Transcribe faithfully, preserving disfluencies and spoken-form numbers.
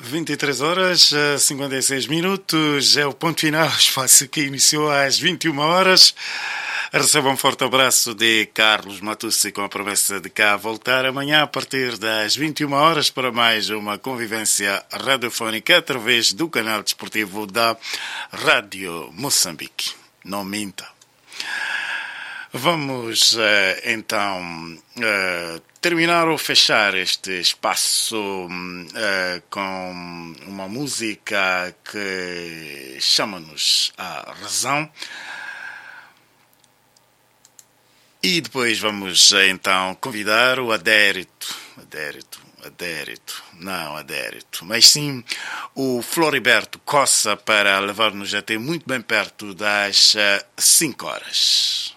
vinte e três horas, cinquenta e seis minutos, é o ponto final, espaço que iniciou às vinte e uma horas. Receba um forte abraço de Carlos Matucci com a promessa de cá voltar amanhã a partir das vinte e uma horas para mais uma convivência radiofónica através do canal desportivo da Rádio Moçambique. Não minta. Vamos uh, então uh, terminar ou fechar este espaço uh, com uma música que chama-nos à razão. E depois vamos então convidar o adérito, adérito, adérito, não adérito, mas sim o Floriberto Cossa para levar-nos até muito bem perto das cinco horas.